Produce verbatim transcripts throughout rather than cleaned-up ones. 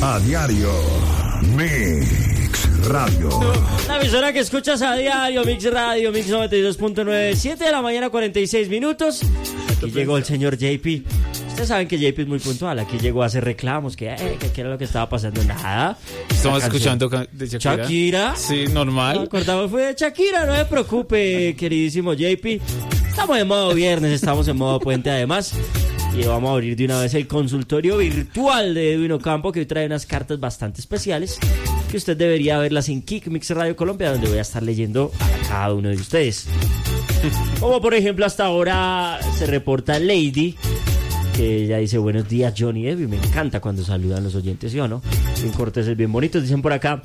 A diario, Mix Radio. La emisora que escuchas a diario, Mix Radio, Mix noventa y dos punto nueve, siete de la mañana, cuarenta y seis minutos. Aquí llegó el señor J P. Ustedes saben que J P es muy puntual. Aquí llegó a hacer reclamos, que, eh, que, que era lo que estaba pasando. Nada. Estamos escuchando de Shakira. Shakira. Sí, normal. No, acordamos, fue de Shakira, no se preocupe, queridísimo J P. Estamos en modo viernes, estamos en modo puente además. Y vamos a abrir de una vez el consultorio virtual de Edwin Ocampo, que hoy trae unas cartas bastante especiales que usted debería verlas en Kick Mix Radio Colombia, donde voy a estar leyendo a cada uno de ustedes. Como por ejemplo hasta ahora se reporta Lady, que ella dice: buenos días Johnny Edwin, me encanta cuando saludan los oyentes, ¿sí o no? Bien corteses, bien bonitos, dicen por acá.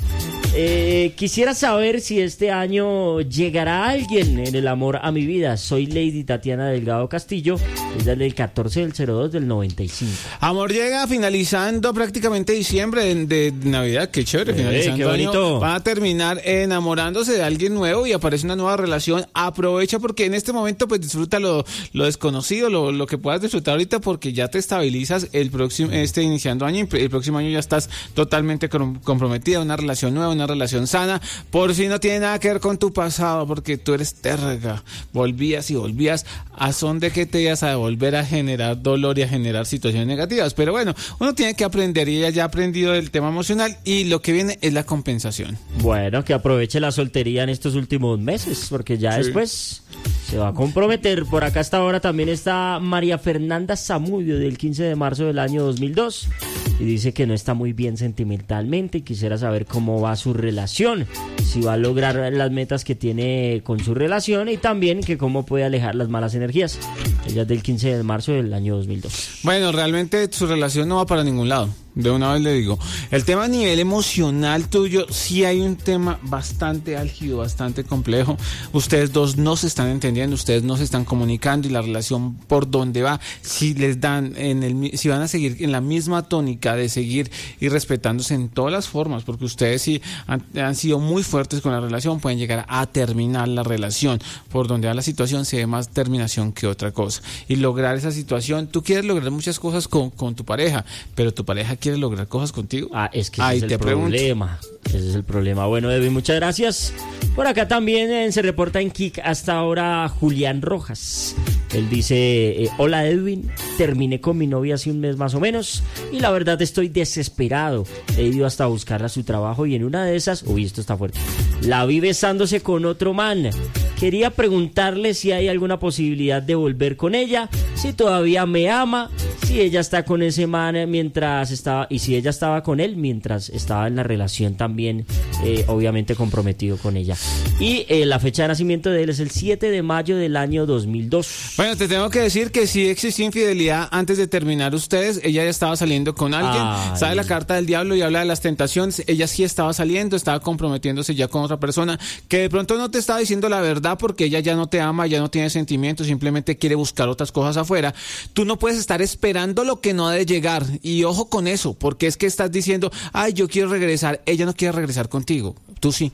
Eh, quisiera saber si este año llegará alguien en el amor a mi vida. Soy Lady Tatiana Delgado Castillo, es del catorce del cero dos del noventa y cinco. Amor llega finalizando prácticamente diciembre de, de Navidad, qué chévere, Eh, finalizando qué bonito. año, van a terminar enamorándose de alguien nuevo y aparece una nueva relación. Aprovecha porque en este momento pues disfruta lo, lo desconocido, lo, lo que puedas disfrutar ahorita, porque ya te estabilizas el próximo, este iniciando año, y el próximo año ya estás totalmente com- comprometida, una relación nueva, una relación sana. Por si no tiene nada que ver con tu pasado, porque tú eres terga, volvías y volvías a son de que te ibas a volver a generar dolor y a generar situaciones negativas. Pero bueno, uno tiene que aprender, y ella ya ha aprendido el tema emocional, y lo que viene es la compensación. Bueno, que aproveche la soltería en estos últimos meses, porque ya Sí. después se va a comprometer. Por acá hasta ahora también está María Fernanda Zamudio, del quince de marzo del año dos mil dos, y dice que no está muy bien sentimentalmente y quisiera saber cómo va su relación, si va a lograr las metas que tiene con su relación, y también que cómo puede alejar las malas energías. Ella es del quince de marzo del año dos mil dos. Bueno, realmente su relación no va para ningún lado. De una vez le digo, el tema a nivel emocional tuyo, sí hay un tema bastante álgido, bastante complejo. Ustedes dos no se están entendiendo, ustedes no se están comunicando, y la relación por donde va, si les dan en el, si van a seguir en la misma tónica de seguir y respetándose en todas las formas, porque ustedes sí han, han sido muy fuertes con la relación, pueden llegar a terminar la relación. Por donde va la situación se ve más terminación que otra cosa, y lograr esa situación, tú quieres lograr muchas cosas con, con tu pareja, pero tu pareja quiere lograr cosas contigo. Ah, es que ese Ahí es el te pregunto. problema. Ese es el problema. Bueno, Edwin, muchas gracias. Por acá también eh, se reporta en Kik hasta ahora Julián Rojas. Él dice: eh, hola Edwin, terminé con mi novia hace un mes más o menos, y la verdad estoy desesperado. He ido hasta buscarla a su trabajo, y en una de esas, uy, esto está fuerte, la vi besándose con otro man. Quería preguntarle si hay alguna posibilidad de volver con ella, si todavía me ama, si ella está con ese man mientras estaba, y si ella estaba con él mientras estaba en la relación también, eh, obviamente comprometido con ella. Y eh, la fecha de nacimiento de él es el siete de mayo del año dos mil dos. Bueno, te tengo que decir que sí existía infidelidad antes de terminar ustedes. Ella ya estaba saliendo con alguien. Ay. Sabe la carta del diablo y habla de las tentaciones. Ella sí estaba saliendo, estaba comprometiéndose ya con otra persona que de pronto no te estaba diciendo la verdad, porque ella ya no te ama, ya no tiene sentimientos, simplemente quiere buscar otras cosas afuera. Tú no puedes estar esperando lo que no ha de llegar. Y ojo con eso, porque es que estás diciendo: ay, yo quiero regresar. Ella no quiere regresar contigo. Tú sí.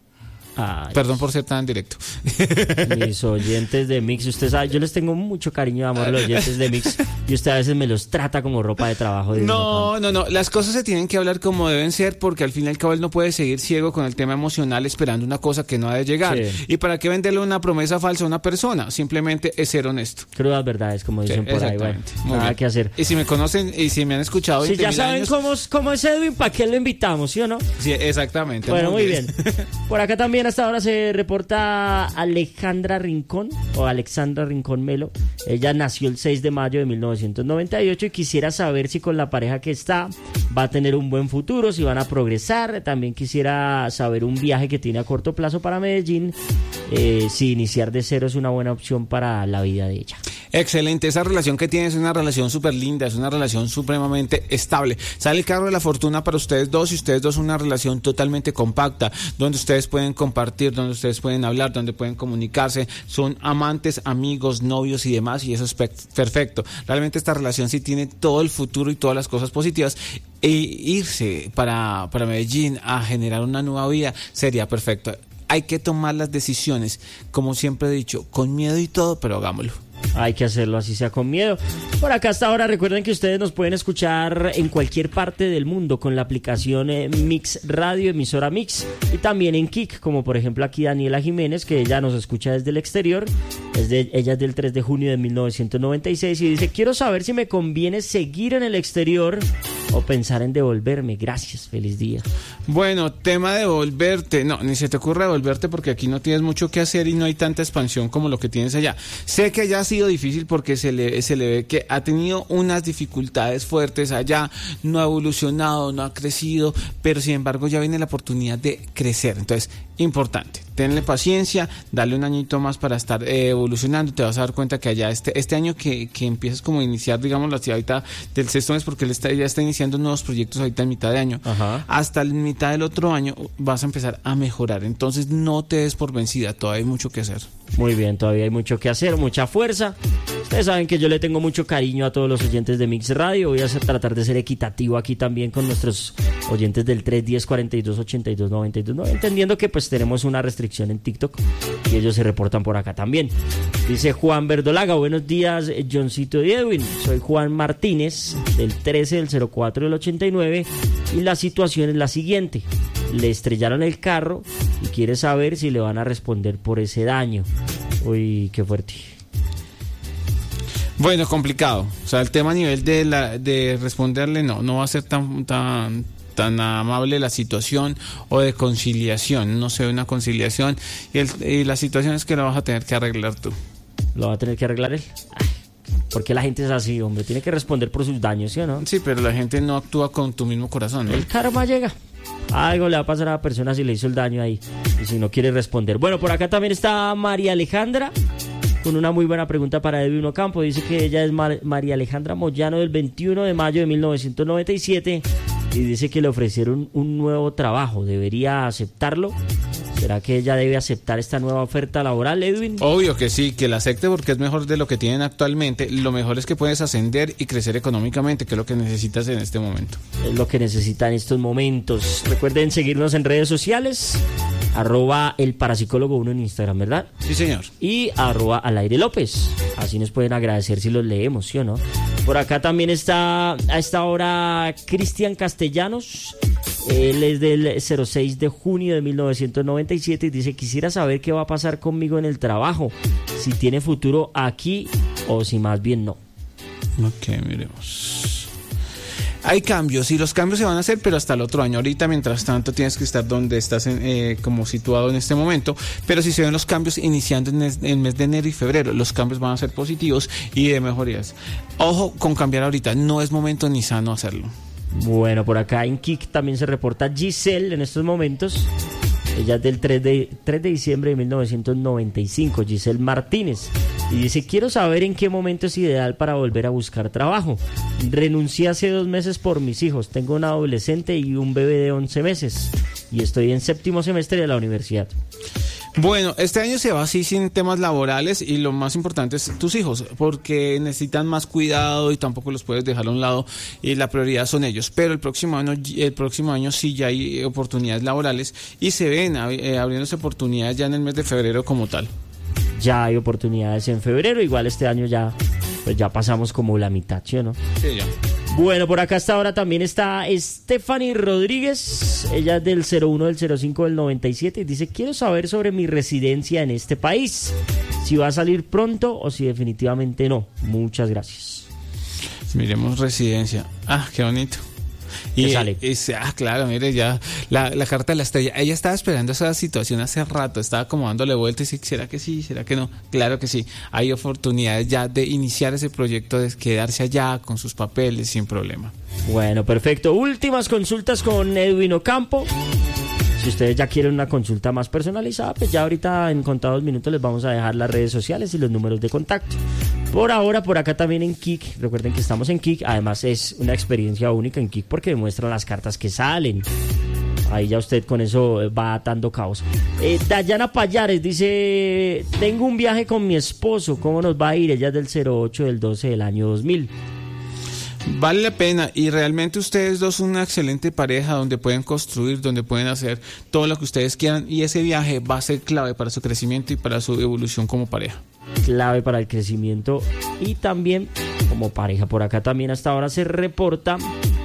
Ay, Perdón por ser tan directo. mis oyentes de Mix, usted sabe, yo les tengo mucho cariño y amor a los oyentes de Mix, y usted a veces me los trata como ropa de trabajo. De No, no, no, las cosas se tienen que hablar como deben ser, porque al fin y al cabo él no puede seguir ciego con el tema emocional esperando una cosa que no ha de llegar. Sí. ¿Y para qué venderle una promesa falsa a una persona? Simplemente es ser honesto. Crudas verdades, como dicen Sí, por ahí. Bueno, exactamente. Muy nada bien. que hacer. Y si me conocen y si me han escuchado Si veinte ya mil saben años, cómo, es- cómo es Edwin, ¿para qué lo invitamos, sí o no? sí, exactamente. Bueno, muy bien. Por acá también hasta ahora se reporta Alejandra Rincón, o Alexandra Rincón Melo. Ella nació el seis de mayo de mil novecientos noventa y ocho, y quisiera saber si con la pareja que está va a tener un buen futuro, si van a progresar. También quisiera saber un viaje que tiene a corto plazo para Medellín, eh, si iniciar de cero es una buena opción para la vida de ella. Excelente, esa relación que tienes es una relación súper linda, es una relación supremamente estable. Sale el carro de la fortuna para ustedes dos, y ustedes dos una relación totalmente compacta, donde ustedes pueden compartir, donde ustedes pueden hablar, donde pueden comunicarse, son amantes, amigos, novios y demás, y eso es pe- perfecto. Realmente esta relación sí tiene todo el futuro y todas las cosas positivas, e irse para, para Medellín a generar una nueva vida sería perfecto. Hay que tomar las decisiones, como siempre he dicho, con miedo y todo, pero hagámoslo. Hay que hacerlo así sea con miedo. Por acá hasta ahora recuerden que ustedes nos pueden escuchar en cualquier parte del mundo con la aplicación eh, Mix Radio, emisora Mix, y también en Kik, como por ejemplo aquí Daniela Jiménez, que ella nos escucha desde el exterior. Es de, ella es del tres de junio de mil novecientos noventa y seis y dice: quiero saber si me conviene seguir en el exterior o pensar en devolverme. Gracias, feliz día. Bueno, tema de devolverte, no, ni se te ocurra devolverte porque aquí no tienes mucho que hacer y no hay tanta expansión como lo que tienes allá. Sé que allá ha sido difícil porque se le, se le ve que ha tenido unas dificultades fuertes allá, no ha evolucionado, no ha crecido, pero sin embargo ya viene la oportunidad de crecer. Entonces, importante, tenle paciencia, dale un añito más para estar eh, evolucionando. Te vas a dar cuenta que allá este, este año que, que empiezas como a iniciar, digamos, la ahorita del sexto mes, porque él está, ya está iniciando nuevos proyectos ahorita en mitad de año. Ajá. Hasta la mitad del otro año vas a empezar a mejorar. Entonces no te des por vencida, todavía hay mucho que hacer. Muy bien, todavía hay mucho que hacer, mucha fuerza. Ustedes saben que yo le tengo mucho cariño a todos los oyentes de Mix Radio. Voy a hacer, tratar de ser equitativo aquí también con nuestros oyentes del tres diez, cuarenta y dos, ochenta y dos, noventa y dos, ¿no? Entendiendo que pues tenemos una restricción en TikTok y ellos se reportan por acá también. Dice Juan Verdolaga: buenos días, Johncito y Edwin. Soy Juan Martínez, del trece del cero cuatro del ochenta y nueve, y la situación es la siguiente. Le estrellaron el carro y quiere saber si le van a responder por ese daño. Uy, qué fuerte. Bueno, complicado. O sea, el tema a nivel de la de responderle no, no va a ser tan tan tan amable la situación, o de conciliación. No se ve una conciliación y, el, y la situación es que la vas a tener que arreglar tú. ¿Lo va a tener que arreglar él? Ay, ¿por qué la gente es así, hombre? Tiene que responder por sus daños, ¿sí o no? Sí, pero la gente no actúa con tu mismo corazón, ¿no? El karma llega. Algo le va a pasar a la persona si le hizo el daño ahí y si no quiere responder. Bueno, por acá también está María Alejandra con una muy buena pregunta para Edwin Ocampo. Dice que ella es Mar- María Alejandra Moyano, del veintiuno de mayo de mil novecientos noventa y siete, y dice que le ofrecieron un nuevo trabajo. ¿Debería aceptarlo? ¿Será que ella debe aceptar esta nueva oferta laboral, Edwin? Obvio que sí, que la acepte porque es mejor de lo que tienen actualmente. Lo mejor es que puedes ascender y crecer económicamente, que es lo que necesitas en este momento. Es lo que necesita en estos momentos. Recuerden seguirnos en redes sociales, arroba el parapsicólogo uno en Instagram, ¿verdad? Sí, señor. Y arroba al aire López. Así nos pueden agradecer si los leemos, ¿sí o no? Por acá también está a esta hora Cristian Castellanos. Él es del cero seis de junio de mil novecientos noventa y siete y dice: quisiera saber qué va a pasar conmigo en el trabajo, si tiene futuro aquí o si más bien no. Ok, miremos. Hay cambios y los cambios se van a hacer, pero hasta el otro año. Ahorita, mientras tanto, tienes que estar donde estás en, eh, como situado en este momento. Pero si se ven los cambios iniciando en el, en el mes de enero y febrero, los cambios van a ser positivos y de mejorías. Ojo con cambiar ahorita, no es momento ni sano hacerlo. Bueno, por acá en Kik también se reporta Giselle en estos momentos. Ella es del tres de diciembre de mil novecientos noventa y cinco, Giselle Martínez. Y dice: quiero saber en qué momento es ideal para volver a buscar trabajo. Renuncié hace dos meses por mis hijos. Tengo una adolescente y un bebé de once meses. Y estoy en séptimo semestre de la universidad. Bueno, este año se va así sin temas laborales y lo más importante es tus hijos, porque necesitan más cuidado y tampoco los puedes dejar a un lado y la prioridad son ellos. Pero el próximo año, el próximo año sí ya hay oportunidades laborales y se ven eh, abriéndose oportunidades ya en el mes de febrero como tal. Ya hay oportunidades en febrero, igual este año ya, pues ya pasamos como la mitad, ¿sí o no? Sí, ya. Bueno, por acá hasta ahora también está Stephanie Rodríguez. Ella es del cero uno del cero cinco del noventa y siete y dice: quiero saber sobre mi residencia en este país, si va a salir pronto o si definitivamente no. Muchas gracias. Miremos residencia. Ah, qué bonito. Y, sale? y, ah, claro, mire, ya la, la carta de la estrella. Ella estaba esperando esa situación hace rato, estaba como dándole vueltas y ¿será que sí? ¿Será que no? Claro que sí. Hay oportunidades ya de iniciar ese proyecto, de quedarse allá con sus papeles sin problema. Bueno, perfecto. Últimas consultas con Edwin Ocampo. Si ustedes ya quieren una consulta más personalizada, pues ya ahorita en contados minutos les vamos a dejar las redes sociales y los números de contacto. Por ahora, por acá también en Kik, recuerden que estamos en Kik, además es una experiencia única en Kik porque demuestran las cartas que salen. Ahí ya usted con eso va atando caos. Eh, Dayana Payares dice: tengo un viaje con mi esposo, ¿cómo nos va a ir? Ella es del cero ocho del doce del año dos mil. Vale la pena y realmente ustedes dos son una excelente pareja donde pueden construir, donde pueden hacer todo lo que ustedes quieran y ese viaje va a ser clave para su crecimiento y para su evolución como pareja. clave para el crecimiento y también como pareja. Por acá también hasta ahora se reporta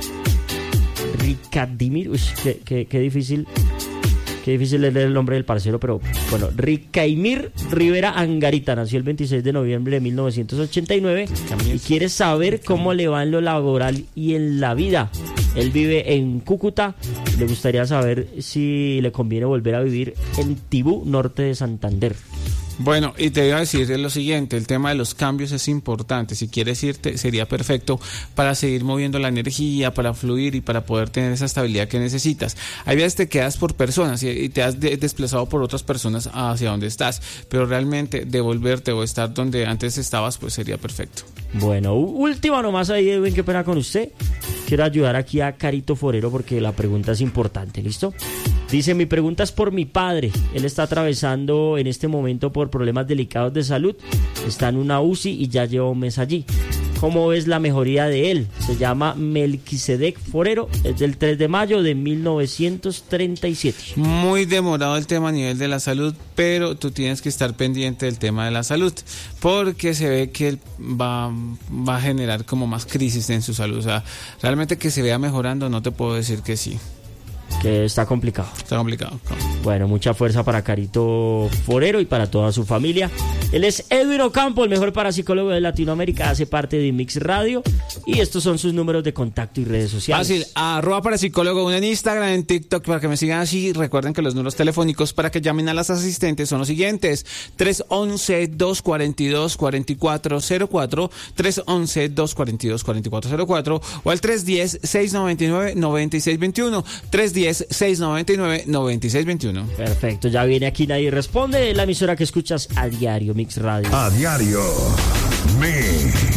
Ricadimir, uy, qué, qué, qué difícil, qué difícil es leer el nombre del parcero, pero bueno, Ricaimir Rivera Angarita nació el veintiséis de noviembre de mil novecientos ochenta y nueve y quiere saber cómo le va en lo laboral y en la vida. Él vive en Cúcuta, le gustaría saber si le conviene volver a vivir en Tibú, norte de Santander. Bueno, y te iba a decir lo siguiente, el tema de los cambios es importante. Si quieres irte, sería perfecto para seguir moviendo la energía, para fluir y para poder tener esa estabilidad que necesitas. Hay veces te quedas por personas y, y te has de, desplazado por otras personas hacia donde estás, pero realmente devolverte o estar donde antes estabas, pues sería perfecto. Bueno, última nomás ahí, Edwin, qué pena con usted. Quiero ayudar aquí a Carito Forero porque la pregunta es importante, ¿listo? Dice, mi pregunta es por mi padre. Él está atravesando en este momento por problemas delicados de salud. Está en una U C I y ya lleva un mes allí. ¿Cómo ves la mejoría de él? Se llama Melquisedec Forero. Es del tres de mayo de mil novecientos treinta y siete. Muy demorado el tema a nivel de la salud, pero tú tienes que estar pendiente del tema de la salud, porque se ve que él va, va a generar como más crisis en su salud. O sea, realmente que se vea mejorando, no te puedo decir que sí. Que está complicado. Está complicado. Bueno, mucha fuerza para Carito Forero y para toda su familia. Él es Edwin Ocampo, el mejor parapsicólogo de Latinoamérica, hace parte de Mix Radio y estos son sus números de contacto y redes sociales. Fácil, arroba parapsicólogo uno en Instagram, en TikTok para que me sigan así. Recuerden que los números telefónicos para que llamen a las asistentes son los siguientes: tres once, dos cuarenta y dos, cuarenta y cuatro cero cuatro, tres once, dos cuarenta y dos, cuarenta y cuatro cero cuatro o al tres diez, seis noventa y nueve, noventa y seis veintiuno, tres diez, seis noventa y nueve, noventa y seis veintiuno. Perfecto, ya viene Aquí Nadie Responde, la emisora que escuchas a diario, Mix Radio. A diario, Mix.